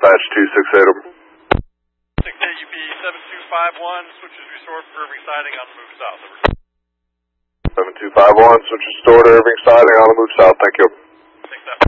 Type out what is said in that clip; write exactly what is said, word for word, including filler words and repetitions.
dispatch two six eight. six eight U P seven two five one, switches restored for Irving siding on the move south. seven two five one, switch restored to Irving siding on the move south, thank you. Thanks,